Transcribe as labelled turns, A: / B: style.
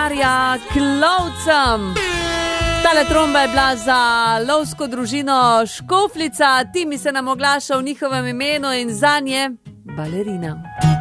A: denarja k lovcem. Tale tromba je bila za lovsko družino Škofljica, Timi se nam oglaša v njihovem imenu in zanje balerina.